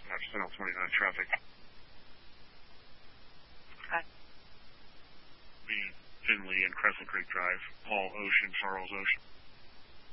Channel 29 traffic. Okay. Finley and Crescent Creek Drive, Paul Ocean, Charles Ocean.